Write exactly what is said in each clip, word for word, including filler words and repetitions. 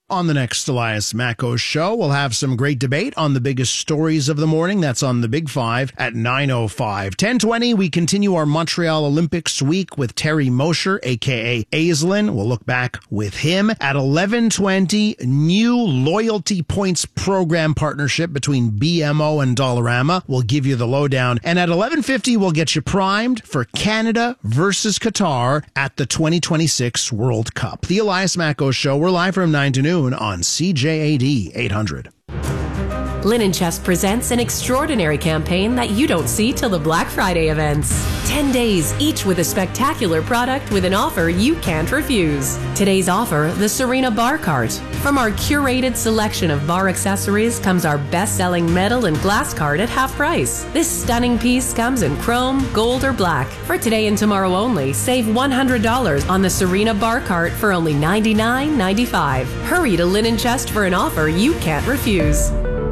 On the next Elias Macos show, we'll have some great debate on the biggest stories of the morning. That's on the Big Five at nine oh five. ten twenty, we continue our Montreal Olympics week with Terry Mosher, a k a. Aislinn. We'll look back with him. At eleven twenty, new loyalty points program partnership between B M O and Dollarama. We'll give you the lowdown. And at eleven fifty, we'll get you primed for Canada versus Qatar at the twenty twenty-six World Cup. The Elias Macos show, we're live from nine to noon on C J A D eight hundred. Linen Chest presents an extraordinary campaign that you don't see till the Black Friday events. Ten days, each with a spectacular product with an offer you can't refuse. Today's offer, the Serena Bar Cart. From our curated selection of bar accessories comes our best-selling metal and glass cart at half price. This stunning piece comes in chrome, gold, or black. For today and tomorrow only, save one hundred dollars on the Serena Bar Cart for only ninety-nine ninety-five. Hurry to Linen Chest for an offer you can't refuse.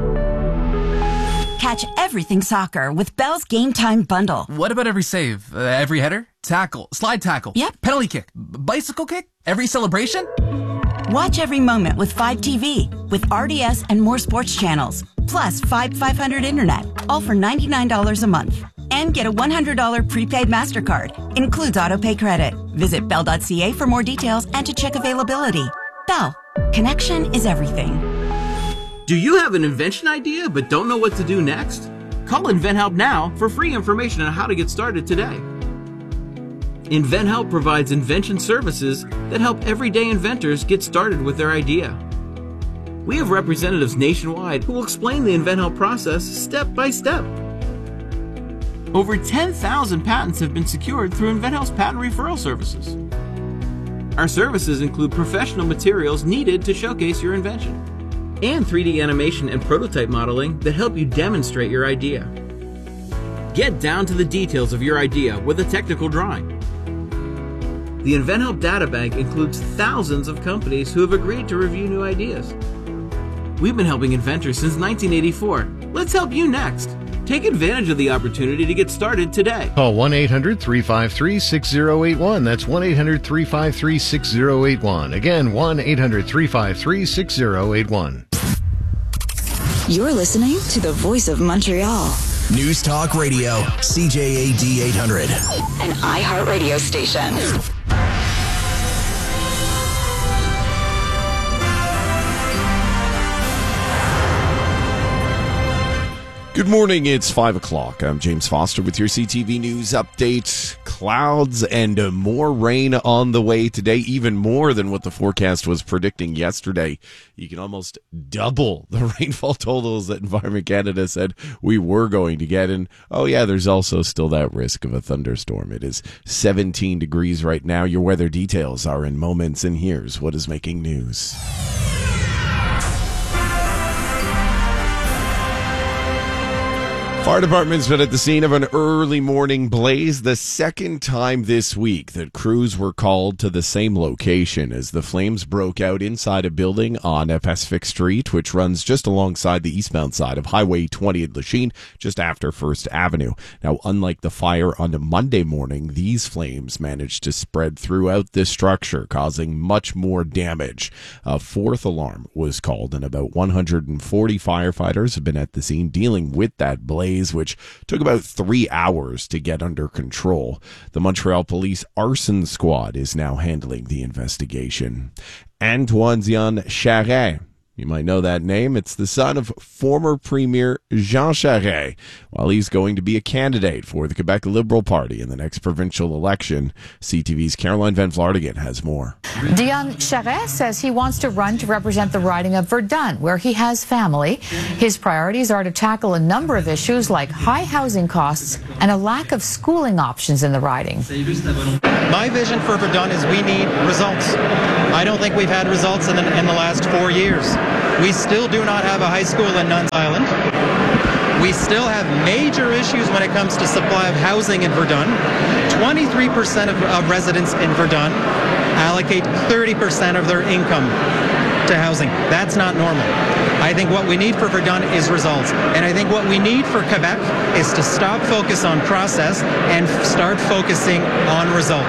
Catch everything soccer with Bell's Game Time Bundle. What about every save? Uh, every header? Tackle? Slide tackle? Yep. Penalty kick? B- bicycle kick? Every celebration? Watch every moment with five T V, with R D S and more sports channels. Plus five five hundred internet, all for ninety-nine dollars a month. And get a one hundred dollars prepaid MasterCard. Includes autopay credit. Visit bell dot c a for more details and to check availability. Bell. Connection is everything. Do you have an invention idea but don't know what to do next? Call InventHelp now for free information on how to get started today. InventHelp provides invention services that help everyday inventors get started with their idea. We have representatives nationwide who will explain the InventHelp process step by step. Over ten thousand patents have been secured through InventHelp's patent referral services. Our services include professional materials needed to showcase your invention, and three D animation and prototype modeling that help you demonstrate your idea. Get down to the details of your idea with a technical drawing. The InventHelp Data Bank includes thousands of companies who have agreed to review new ideas. We've been helping inventors since nineteen eighty-four. Let's help you next. Take advantage of the opportunity to get started today. Call one eight hundred three five three six zero eight one. That's one eight hundred three five three six zero eight one. Again, one eight hundred three five three six zero eight one. You're listening to the Voice of Montreal. News Talk Radio, C J A D eight hundred. An iHeartRadio station. Good morning, it's five o'clock. I'm James Foster with your C T V News update. Clouds and uh, more rain on the way today, even more than what the forecast was predicting yesterday. You can almost double the rainfall totals that Environment Canada said we were going to get. And, oh yeah, there's also still that risk of a thunderstorm. It is seventeen degrees right now. Your weather details are in moments, and here's what is making news. Fire department's been at the scene of an early morning blaze, the second time this week that crews were called to the same location as the flames broke out inside a building on Pacific Street, which runs just alongside the eastbound side of Highway twenty at Lachine, just after First Avenue. Now, unlike the fire on a Monday morning, these flames managed to spread throughout the structure, causing much more damage. A fourth alarm was called, and about one hundred forty firefighters have been at the scene dealing with that blaze, which took about three hours to get under control. The Montreal Police Arson Squad is now handling the investigation. Antoine-Dion Charest, you might know that name. It's the son of former Premier Jean Charest. While he's going to be a candidate for the Quebec Liberal Party in the next provincial election, C T V's Caroline Van Vlaardingen has more. Dion Charest says he wants to run to represent the riding of Verdun, where he has family. His priorities are to tackle a number of issues like high housing costs and a lack of schooling options in the riding. My vision for Verdun is we need results. I don't think we've had results in the, in the last four years. We still do not have a high school in Nuns Island. We still have major issues when it comes to supply of housing in Verdun. twenty-three percent of, of residents in Verdun allocate thirty percent of their income to housing. That's not normal. I think what we need for Verdun is results. And I think what we need for Quebec is to stop focus on process and start focusing on results.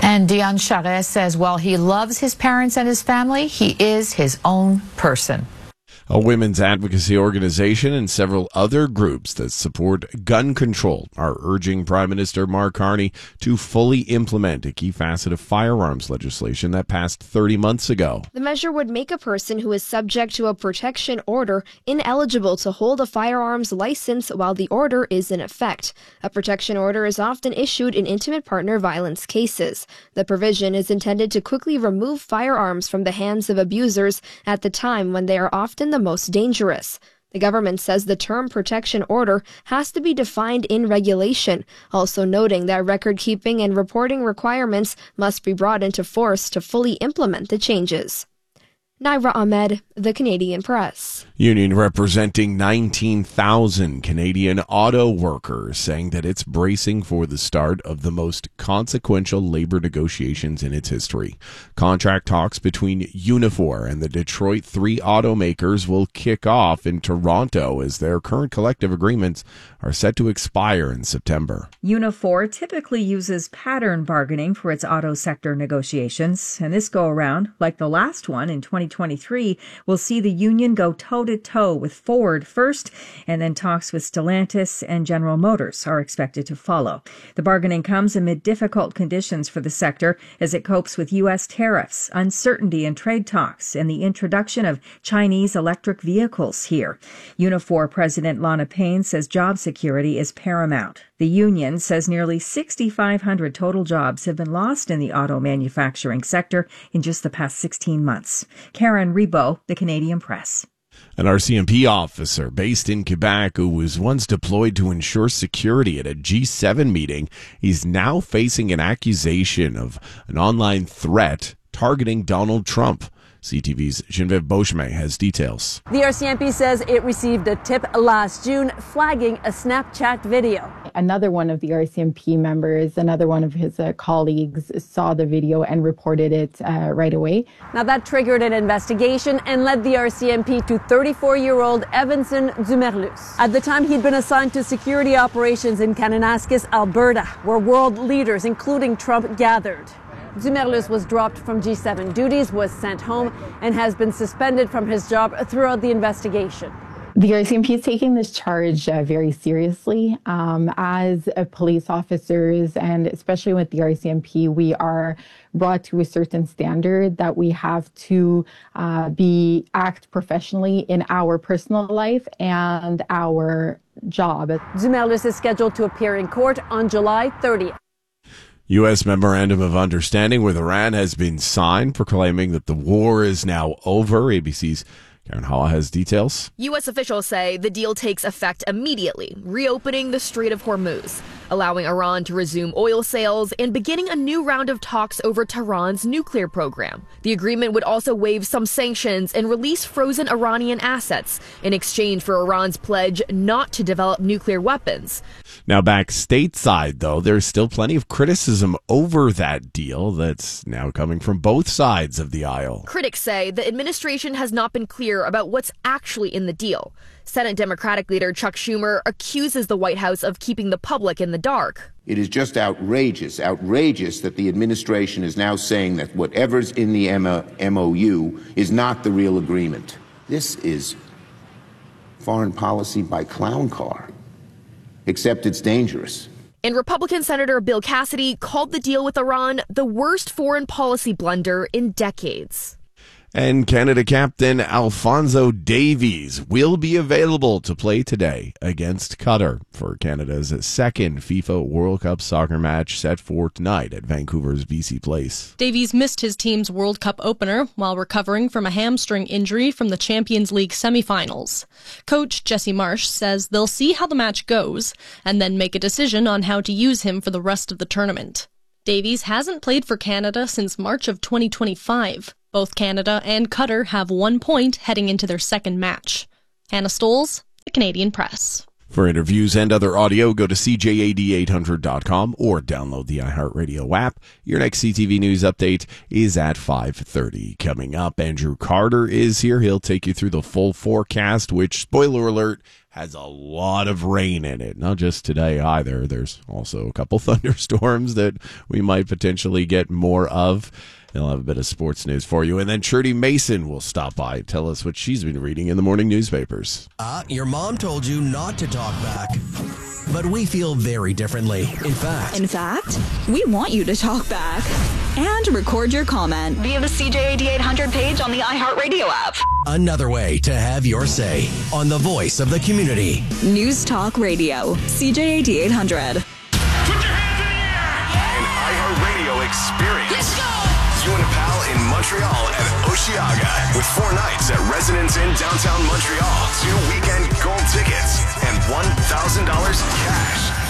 And Dion Charest says while he loves his parents and his family, he is his own person. A women's advocacy organization and several other groups that support gun control are urging Prime Minister Mark Carney to fully implement a key facet of firearms legislation that passed thirty months ago. The measure would make a person who is subject to a protection order ineligible to hold a firearms license while the order is in effect. A protection order is often issued in intimate partner violence cases. The provision is intended to quickly remove firearms from the hands of abusers at the time when they are often the most dangerous. The government says the term protection order has to be defined in regulation, also noting that record-keeping and reporting requirements must be brought into force to fully implement the changes. Naira Ahmed, The Canadian Press. Union representing nineteen thousand Canadian auto workers saying that it's bracing for the start of the most consequential labor negotiations in its history. Contract talks between Unifor and the Detroit three automakers will kick off in Toronto as their current collective agreements are set to expire in September. Unifor typically uses pattern bargaining for its auto sector negotiations, and this go-around, like the last one in twenty twenty-three, will see the union go toe-to-toe with Ford first, and then talks with Stellantis and General Motors are expected to follow. The bargaining comes amid difficult conditions for the sector as it copes with U S tariffs, uncertainty in trade talks, and the introduction of Chinese electric vehicles here. Unifor President Lana Payne says job security is paramount. The union says nearly six thousand five hundred total jobs have been lost in the auto manufacturing sector in just the past sixteen months. Karen Rebo, The Canadian Press. An R C M P officer based in Quebec who was once deployed to ensure security at a G seven meeting is now facing an accusation of an online threat targeting Donald Trump. C T V's Genevieve Beauchemin has details. The R C M P says it received a tip last June flagging a Snapchat video. Another one of the R C M P members, another one of his uh, colleagues saw the video and reported it uh, right away. Now that triggered an investigation and led the R C M P to thirty-four-year-old Evanson Dumerlus. At the time, he'd been assigned to security operations in Kananaskis, Alberta, where world leaders, including Trump, gathered. Dumerlus was dropped from G seven duties, was sent home, and has been suspended from his job throughout the investigation. The R C M P is taking this charge uh, very seriously. Um, as uh, police officers, and especially with the R C M P, we are brought to a certain standard that we have to uh, be act professionally in our personal life and our job. Dumerlus is scheduled to appear in court on July thirtieth. U S memorandum of understanding with Iran has been signed, proclaiming that the war is now over. A B C's Karen Halla has details. U S officials say the deal takes effect immediately, reopening the Strait of Hormuz, allowing Iran to resume oil sales and beginning a new round of talks over Tehran's nuclear program. The agreement would also waive some sanctions and release frozen Iranian assets in exchange for Iran's pledge not to develop nuclear weapons. Now, back stateside, though, there's still plenty of criticism over that deal that's now coming from both sides of the aisle. Critics say the administration has not been clear about what's actually in the deal. Senate Democratic leader Chuck Schumer accuses the White House of keeping the public in the dark. It is just outrageous, outrageous that the administration is now saying that whatever's in the M O U is not the real agreement. This is foreign policy by clown car, except it's dangerous. And Republican Senator Bill Cassidy called the deal with Iran the worst foreign policy blunder in decades. And Canada captain Alphonso Davies will be available to play today against Qatar for Canada's second FIFA World Cup soccer match set for tonight at Vancouver's B C Place. Davies missed his team's World Cup opener while recovering from a hamstring injury from the Champions League semifinals. Coach Jesse Marsh says they'll see how the match goes and then make a decision on how to use him for the rest of the tournament. Davies hasn't played for Canada since March of twenty twenty-five. Both Canada and Qatar have one point heading into their second match. Hannah Stoles, The Canadian Press. For interviews and other audio, go to C J A D eight hundred dot com or download the iHeartRadio app. Your next C T V News update is at five thirty. Coming up, Andrew Carter is here. He'll take you through the full forecast, which, spoiler alert, has a lot of rain in it. Not just today either. There's also a couple thunderstorms that we might potentially get more of. He'll have a bit of sports news for you. And then Trudy Mason will stop by and tell us what she's been reading in the morning newspapers. Uh, your mom told you not to talk back. But we feel very differently. In fact, In fact, we want you to talk back and record your comment via the C J A D eight hundred page on the iHeartRadio app. another way to have your say on the voice of the community. News Talk Radio, C J A D eight hundred. An iHeartRadio experience. Let's go! You and a pal in Montreal at Osheaga with four nights at Residence Inn downtown Montreal, two weekend gold tickets, and one thousand dollars cash.